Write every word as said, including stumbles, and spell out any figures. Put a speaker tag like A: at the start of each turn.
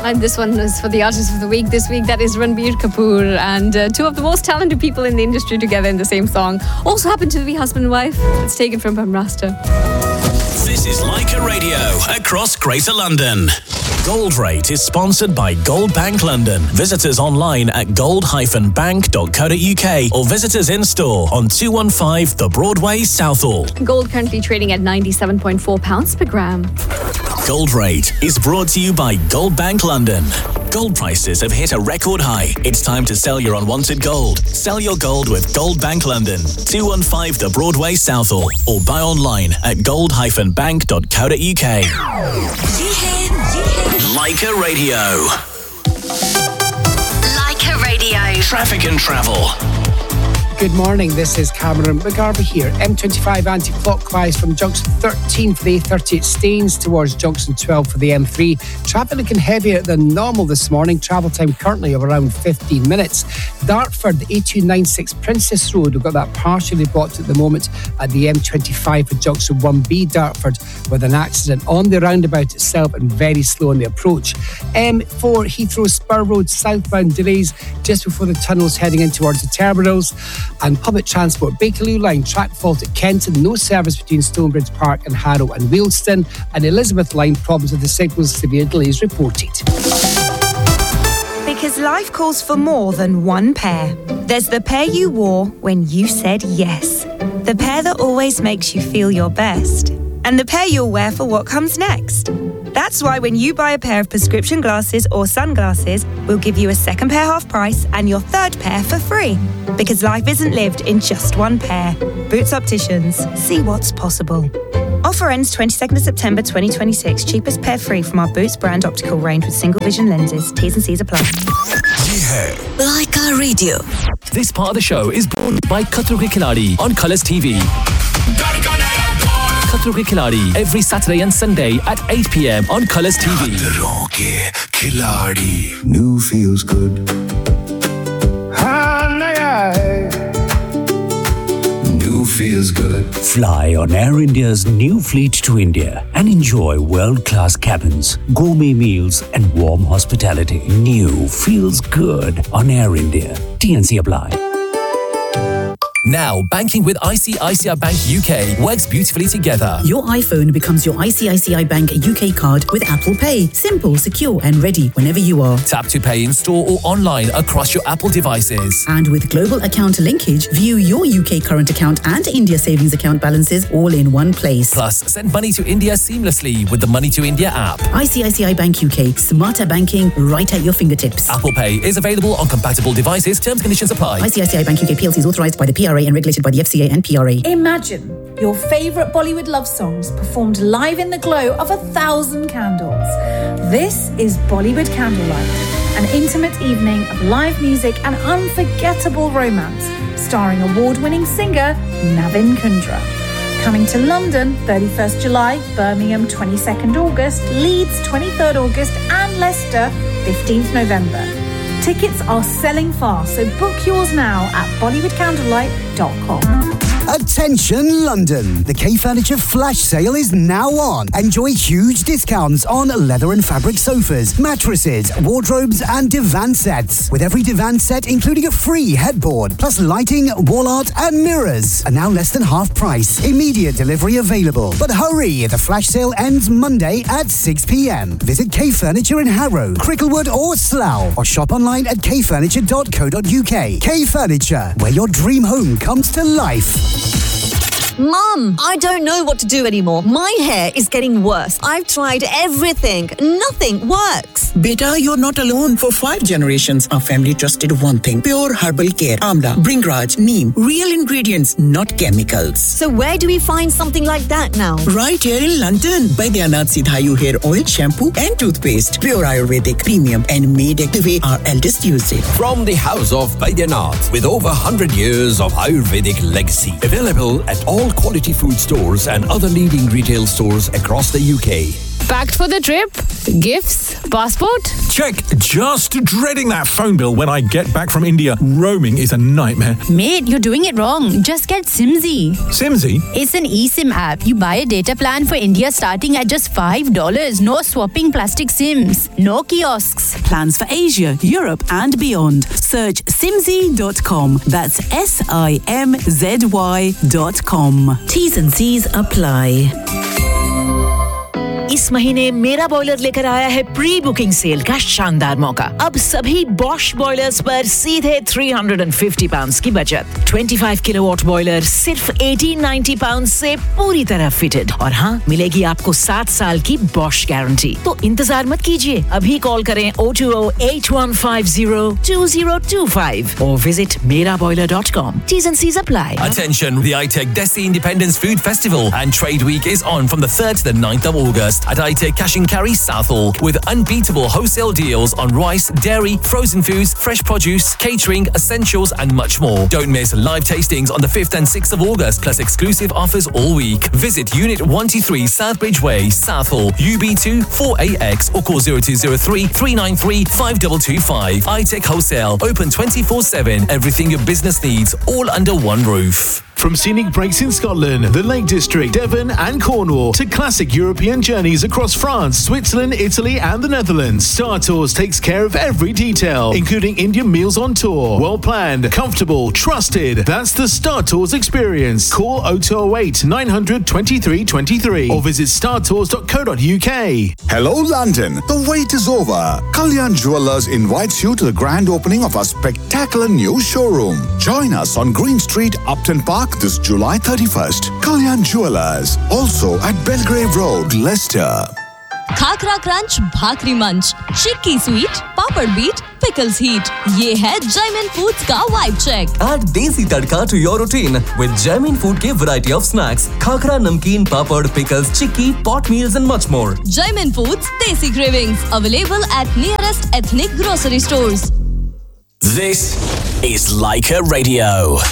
A: And this one is for the Artist of the Week this week. That is Ranbir Kapoor, and uh, two of the most talented people in the industry together in the same song. Also happen to be husband and wife. It's taken from Pam Rasta.
B: This is Leica Radio across Greater London. Gold Rate is sponsored by Gold Bank London. Visit us online at gold dash bank dot co dot uk or visit us in store on two one five The Broadway, Southall.
A: Gold currently trading at ninety-seven point four pounds per gram.
B: Gold Rate is brought to you by Gold Bank London. Gold prices have hit a record high. It's time to sell your unwanted gold. Sell your gold with Gold Bank London, two one five The Broadway, Southall, or buy online at gold dash bank dot co dot uk. Leica Radio.
C: Leica Radio.
B: Traffic and travel.
D: Good morning, this is Cameron McGarvey here. M twenty-five anti-clockwise from junction thirteen for the A thirty at Staines towards junction twelve for the M three. Traffic looking heavier than normal this morning. Travel time currently of around fifteen minutes. Dartford, A two ninety-six Princess Road. We've got that partially blocked at the moment at the M twenty-five for junction one B Dartford with an accident on the roundabout itself and very slow on the approach. M four Heathrow Spur Road southbound delays just before the tunnels heading in towards the terminals. And public transport, Bakerloo Line, track fault at Kenton, no service between Stonebridge Park and Harrow and Wealdstone, and Elizabeth Line, problems with the signals, severe delays reported.
E: Because life calls for more than one pair. There's the pair you wore when you said yes. The pair that always makes you feel your best. And the pair you'll wear for what comes next. That's why when you buy a pair of prescription glasses or sunglasses, we'll give you a second pair half price and your third pair for free. Because life isn't lived in just one pair. Boots Opticians. See what's possible. Offer ends twenty-second of September twenty twenty-six. Cheapest pair free from our Boots brand optical range with single vision lenses. T's and C's apply.
C: Yeah. Leica Radio.
F: This part of the show is brought by Khatro Ke Khiladi on Colours T V. Khatro Ke Khiladi every Saturday and Sunday at eight p.m. on Colours T V.
G: Khatro Ke Khiladi. New feels good. New feels good.
H: Fly on Air India's new fleet to India and enjoy world-class cabins, gourmet meals and warm hospitality. New feels good on Air India. T N C apply.
F: Now, banking with I C I C I Bank U K works beautifully together.
I: Your iPhone becomes your I C I C I Bank U K card with Apple Pay. Simple, secure and ready whenever you are.
F: Tap to pay in store or online across your Apple devices.
I: And with global account linkage, view your U K current account and India savings account balances all in one place.
F: Plus, send money to India seamlessly with the Money to India app.
I: I C I C I Bank U K. Smarter banking right at your fingertips.
F: Apple Pay is available on compatible devices. Terms and conditions apply.
I: I C I C I Bank U K P L C is authorised by the P R A and regulated by the F C A and P R A.
J: Imagine your favourite Bollywood love songs performed live in the glow of a thousand candles. This is Bollywood Candlelight, an intimate evening of live music and unforgettable romance, starring award-winning singer Navin Kundra. Coming to London, thirty-first July, Birmingham, twenty-second August, Leeds, twenty-third August, and Leicester, fifteenth November. Tickets are selling fast, so book yours now at bollywood candlelight dot com.
K: Attention London! The K-Furniture Flash Sale is now on. Enjoy huge discounts on leather and fabric sofas, mattresses, wardrobes and divan sets. With every divan set including a free headboard, plus lighting, wall art and mirrors. And now less than half price. Immediate delivery available. But hurry, the Flash Sale ends Monday at six p.m. Visit K-Furniture in Harrow, Cricklewood or Slough. Or shop online at k furniture dot co dot uk. K-Furniture, where your dream home comes to life.
L: Mum, I don't know what to do anymore. My hair is getting worse. I've tried everything. Nothing works.
M: Beta, you're not alone. For five generations, our family trusted one thing. Pure herbal care. Amla, Bringraj, Neem. Real ingredients, not chemicals.
L: So where do we find something like that now?
M: Right here in London. Baidyanath Sidhayu hair oil, shampoo and toothpaste. Pure Ayurvedic, premium and made the way our eldest used it.
N: From the house of Baidyanath, with over one hundred years of Ayurvedic legacy. Available at all quality food stores and other leading retail stores across the U K.
A: Packed for the trip?
O: Gifts? Passport?
P: Check. Just dreading that phone bill when I get back from India. Roaming is a nightmare.
O: Mate, you're doing it wrong. Just get Simzy.
P: Simzy?
O: It's an eSIM app. You buy a data plan for India starting at just five dollars. No swapping plastic SIMs. No kiosks.
I: Plans for Asia, Europe and beyond. Search simzy dot com. That's S I M Z Y dot com.
Q: T's and C's apply. इस महीने मेरा boiler लेकर आया है pre booking cell का शानदार मौका। अब सभी बॉश बॉयलर्स पर सीधे तीन सौ पचास पाउंड्स की बचत। पच्चीस किलोवाट बॉयलर सिर्फ अठारह सौ नब्बे पाउंड्स से पूरी तरह फिटेड। और हाँ, मिलेगी आपको सात साल की बॉश गारंटी। तो इंतजार मत कीजिए, अभी कॉल करें oh two oh, eight one five oh, two oh two five or visit mera boiler dot com. T's and C's apply.
F: Attention, the I TEC Desi Independence Food Festival and Trade Week is on from the third to the ninth of August at I TEC Cash and Carry Southall with unbeatable wholesale deals on rice, dairy, frozen foods, fresh produce, catering, essentials and much more. Don't miss live tastings on the fifth and sixth of August plus exclusive offers all week. Visit Unit one two three Southbridge Way, Southall, U B two four A X or call zero two zero three, three nine three, five two two five. I TEC Wholesale, open twenty-four seven. Everything your business needs, all under one roof.
R: From scenic breaks in Scotland, the Lake District, Devon and Cornwall to classic European journeys across France, Switzerland, Italy and the Netherlands, Star Tours takes care of every detail, including Indian meals on tour. Well planned, comfortable, trusted. That's the Star Tours experience. Call oh two oh eight, nine hundred, twenty-three twenty-three or visit star tours dot co dot uk.
G: Hello London, the wait is over. Kalyan Jewellers invites you to the grand opening of our spectacular new showroom. Join us on Green Street, Upton Park this July thirty-first. Kalyan Jewellers, also at Belgrave Road, Leicester.
S: Khakhra crunch, भाकरी मंच, चिक्की sweet, पापड़ beat, pickles heat. ये है Jaimin Foods का vibe check.
F: Add desi tadka to your routine with Jaimin Food के variety of snacks, khakra, namkeen, papad, pickles, chikki, pot meals and much more.
S: Jaimin Foods Desi Cravings, available at nearest ethnic grocery stores.
B: This is Leica Radio.